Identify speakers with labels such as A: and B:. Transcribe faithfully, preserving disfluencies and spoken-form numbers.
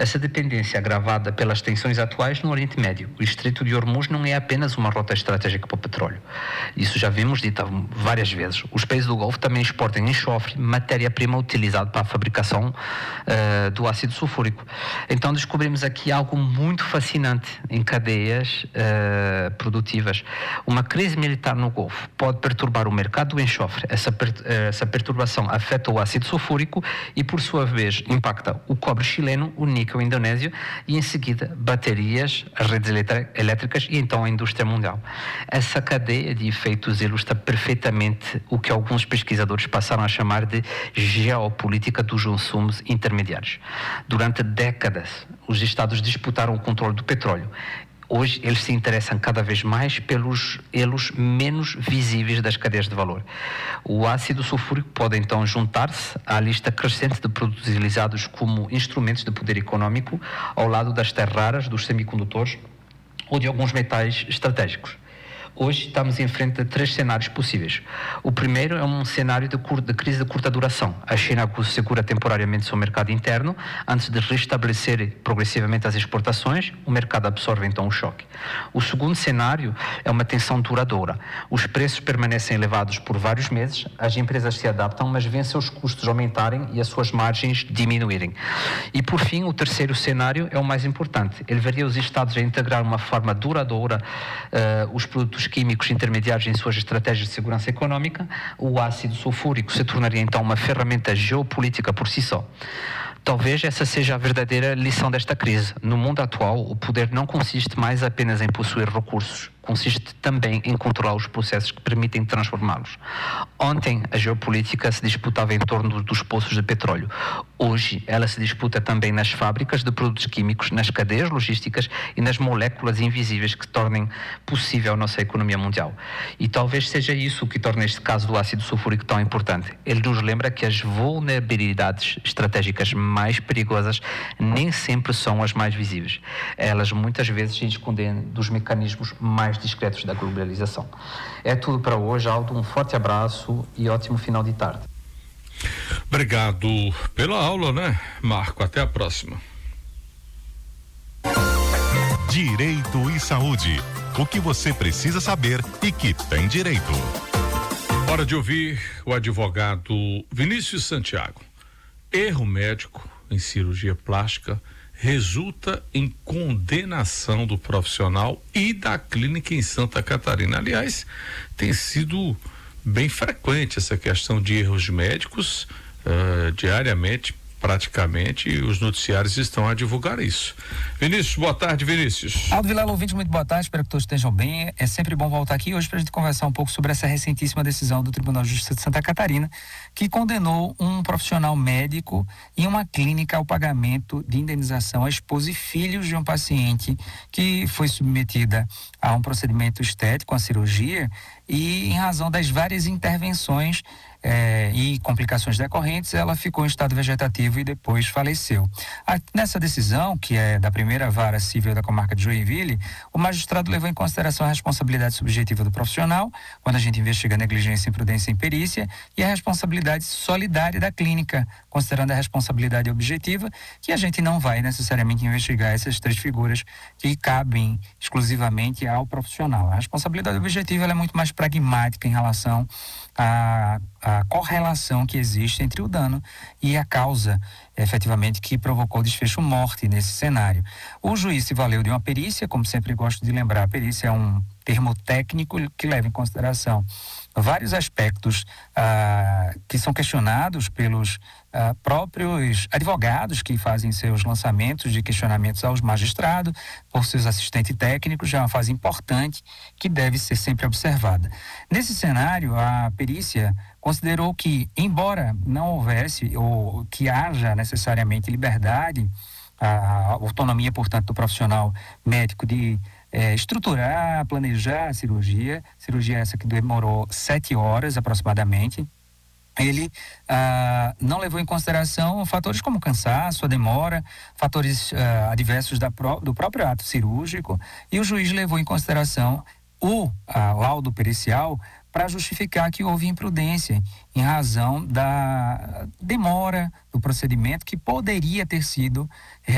A: Essa dependência agravada pelas tensões atuais no Oriente Médio. O Estreito de Hormuz não é apenas uma rota estratégica para o petróleo. Isso já vimos dito várias vezes. Os países do Golfo também exportam enxofre, matéria-prima utilizada para a fabricação uh, do ácido sulfúrico. Então descobrimos aqui algo muito fascinante em cadeias uh, produtivas. Uma crise militar no Golfo pode perturbar o mercado do enxofre. Essa, per, essa perturbação afeta o ácido sulfúrico e, por sua vez, impacta o cobre chileno, o níquel indonésio e, em seguida, baterias, as redes elétricas e, então, a indústria mundial. Essa cadeia de efeitos ilustra perfeitamente o que alguns pesquisadores passaram a chamar de geopolítica dos insumos intermediários. Durante décadas, os Estados disputaram o controle do petróleo. Hoje, eles se interessam cada vez mais pelos elos menos visíveis das cadeias de valor. O ácido sulfúrico pode, então, juntar-se à lista crescente de produtos utilizados como instrumentos de poder econômico, ao lado das terras raras, dos semicondutores ou de alguns metais estratégicos. Hoje estamos em frente a três cenários possíveis. O primeiro é um cenário de, cur- de crise de curta duração. A China segura temporariamente seu mercado interno antes de restabelecer progressivamente as exportações. O mercado absorve então o choque. O segundo cenário é uma tensão duradoura. Os preços permanecem elevados por vários meses, as empresas se adaptam, mas veem seus custos aumentarem e as suas margens diminuírem. E por fim, o terceiro cenário é o mais importante. Ele veria os Estados a integrar uma forma duradoura uh, os produtos químicos intermediários em suas estratégias de segurança econômica. O ácido sulfúrico se tornaria então uma ferramenta geopolítica por si só. Talvez essa seja a verdadeira lição desta crise. No mundo atual, o poder não consiste mais apenas em possuir recursos, consiste também em controlar os processos que permitem transformá-los. Ontem, a geopolítica se disputava em torno dos poços de petróleo. Hoje, ela se disputa também nas fábricas de produtos químicos, nas cadeias logísticas e nas moléculas invisíveis que tornem possível a nossa economia mundial. E talvez seja isso que torna este caso do ácido sulfúrico tão importante. Ele nos lembra que as vulnerabilidades estratégicas mais perigosas nem sempre são as mais visíveis. Elas muitas vezes se escondem dos mecanismos mais discretos da globalização. É tudo para hoje, Aldo. Um forte abraço e ótimo final de tarde.
B: Obrigado pela aula, né, Marco? Até a próxima.
C: Direito e Saúde. O que você precisa saber e que tem direito.
B: Hora de ouvir o advogado Vinícius Santiago. Erro médico em cirurgia plástica resulta em condenação do profissional e da clínica em Santa Catarina. Aliás, tem sido bem frequente essa questão de erros médicos uh, diariamente, praticamente, e os noticiários estão a divulgar isso. Vinícius, boa tarde, Vinícius.
D: Aldo Vilela, ouvinte, muito boa tarde, espero que todos estejam bem. É sempre bom voltar aqui hoje para a gente conversar um pouco sobre essa recentíssima decisão do Tribunal de Justiça de Santa Catarina, que condenou um profissional médico em uma clínica ao pagamento de indenização à esposa e filhos de um paciente que foi submetida a um procedimento estético, a cirurgia, e em razão das várias intervenções É, e complicações decorrentes, ela ficou em estado vegetativo e depois faleceu. A, nessa decisão, que é da primeira vara civil da comarca de Joinville, o magistrado levou em consideração a responsabilidade subjetiva do profissional, quando a gente investiga negligência, imprudência e imperícia, e a responsabilidade solidária da clínica, considerando a responsabilidade objetiva, que a gente não vai necessariamente investigar essas três figuras que cabem exclusivamente ao profissional. A responsabilidade objetiva ela é muito mais pragmática em relação a a correlação que existe entre o dano e a causa, efetivamente, que provocou o desfecho morte nesse cenário. O juiz se valeu de uma perícia, como sempre gosto de lembrar, a perícia é um termo técnico que leva em consideração vários aspectos ah, que são questionados pelos ah, próprios advogados que fazem seus lançamentos de questionamentos aos magistrados, por seus assistentes técnicos, já é uma fase importante que deve ser sempre observada. Nesse cenário, a perícia considerou que, embora não houvesse ou que haja necessariamente liberdade, a autonomia, portanto, do profissional médico de É, estruturar, planejar a cirurgia, cirurgia essa que demorou sete horas aproximadamente, ele ah, não levou em consideração fatores como cansaço, a demora, fatores ah, adversos da pró- do próprio ato cirúrgico, e o juiz levou em consideração o ah, laudo pericial para justificar que houve imprudência em razão da demora do procedimento que poderia ter sido